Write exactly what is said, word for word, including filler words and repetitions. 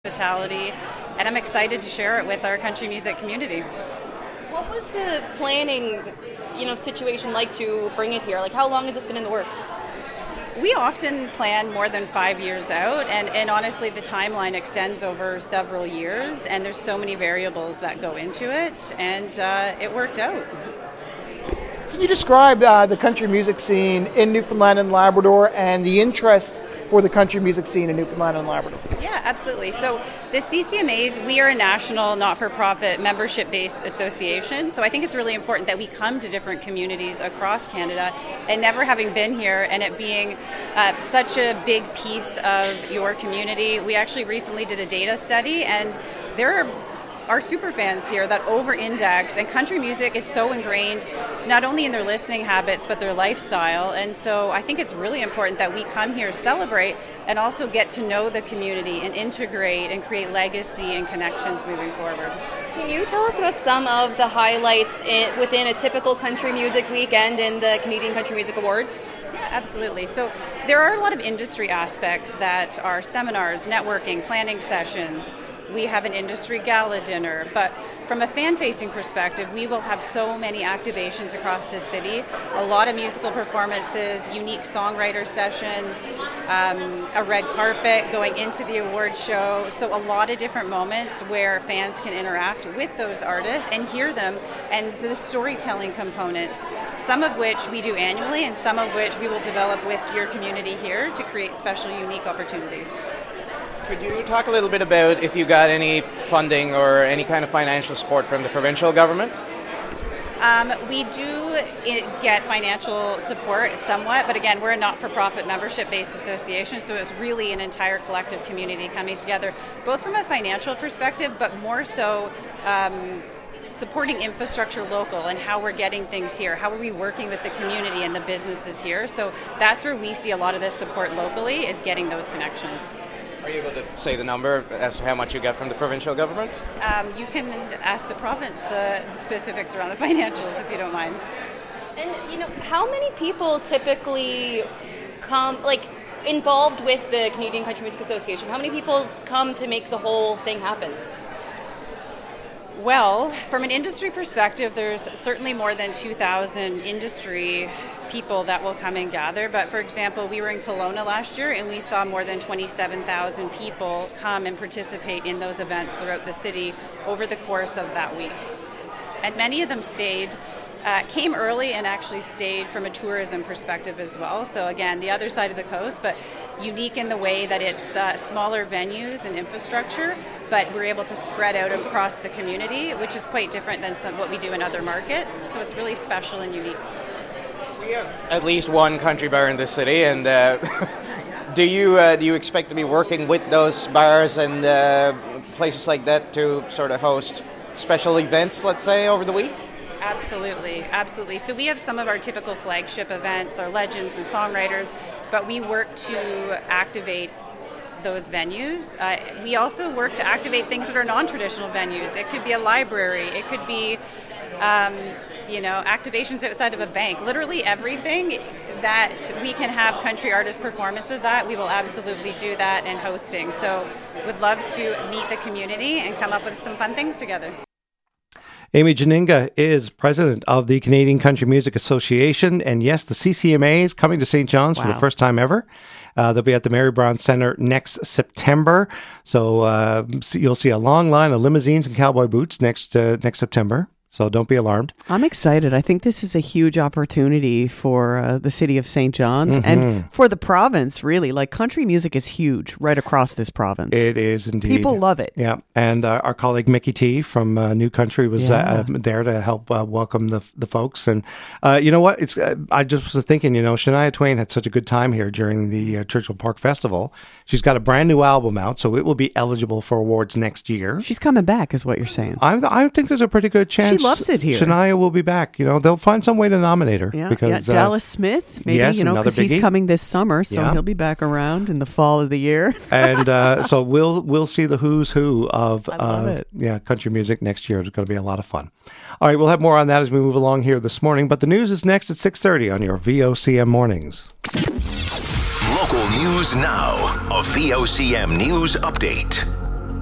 hospitality, and I'm excited to share it with our country music community. What was the planning, you know, situation like to bring it here? Like, how long has this been in the works? We often plan more than five years out, and, and honestly, the timeline extends over several years, and there's so many variables that go into it, and uh, it worked out. Can you describe uh, the country music scene in Newfoundland and Labrador and the interest for the country music scene in Newfoundland and Labrador? Yeah, absolutely. So the C C M As, we are a national not-for-profit membership-based association, so I think it's really important that we come to different communities across Canada, and never having been here and it being uh, such a big piece of your community, we actually recently did a data study, and there are our super fans here that over-index, and country music is so ingrained not only in their listening habits but their lifestyle, and so I think it's really important that we come here, celebrate, and also get to know the community and integrate and create legacy and connections moving forward. Can you tell us about some of the highlights in, within a typical country music weekend in the Canadian Country Music Awards? Yeah, absolutely. So there are a lot of industry aspects that are seminars, networking, planning sessions. We have an industry gala dinner, but from a fan-facing perspective, we will have so many activations across the city, a lot of musical performances, unique songwriter sessions, um, a red carpet going into the award show, so a lot of different moments where fans can interact with those artists and hear them, and the storytelling components, some of which we do annually and some of which we will develop with your community here to create special, unique opportunities. Could you talk a little bit about if you got any funding or any kind of financial support from the provincial government? Um, we do get financial support somewhat, but again, we're a not-for-profit membership-based association, so it's really an entire collective community coming together, both from a financial perspective, but more so um, supporting infrastructure local and how we're getting things here. How are we working with the community and the businesses here? So that's where we see a lot of this support locally, is getting those connections. Are you able to say the number as to how much you get from the provincial government? Um, you can ask the province the, the specifics around the financials, if you don't mind. And, you know, how many people typically come, like, involved with the Canadian Country Music Association? How many people come to make the whole thing happen? Well, from an industry perspective, there's certainly more than two thousand industry people that will come and gather. But for example, we were in Kelowna last year and we saw more than twenty-seven thousand people come and participate in those events throughout the city over the course of that week. And many of them stayed, uh, came early and actually stayed from a tourism perspective as well. So again, the other side of the coast, but unique in the way that it's uh, smaller venues and infrastructure, but we're able to spread out across the community, which is quite different than some, what we do in other markets. So it's really special and unique. We have at least one country bar in this city, and uh, do you uh, do you expect to be working with those bars and uh, places like that to sort of host special events, let's say, over the week? Absolutely, absolutely. So we have some of our typical flagship events, our legends and songwriters, but we work to activate those venues. Uh, we also work to activate things that are non-traditional venues. It could be a library, it could be um, you know, activations outside of a bank. Literally everything that we can have country artist performances at, we will absolutely do that and hosting. So would love to meet the community and come up with some fun things together. Amy Janinga is president of the Canadian Country Music Association. And yes, the C C M A is coming to Saint John's wow. for the first time ever. Uh, they'll be at the Mary Brown Centre next September. So uh, you'll see a long line of limousines and cowboy boots next uh, next September. So don't be alarmed. I'm excited. I think this is a huge opportunity for uh, the city of Saint John's mm-hmm. and for the province, really. Like, country music is huge right across this province. It is indeed. People love it. Yeah. And uh, our colleague Mickey T from uh, New Country was yeah. uh, there to help uh, welcome the the folks. And uh, you know what? It's uh, I just was thinking, you know, Shania Twain had such a good time here during the uh, Churchill Park Festival. She's got a brand new album out, so it will be eligible for awards next year. She's coming back, is what you're saying. I, I think there's a pretty good chance. She loves it here. Shania will be back. You know, they'll find some way to nominate her. Yeah, because yeah. Dallas uh, Smith, maybe, yes, you know, because he's coming this summer, so yeah. he'll be back around in the fall of the year. and uh, so we'll we'll see the who's who of I love uh, it. yeah country music next year. It's going to be a lot of fun. All right, we'll have more on that as we move along here this morning. But the news is next at six thirty on your V O C M mornings. Local news now. A V O C M news update.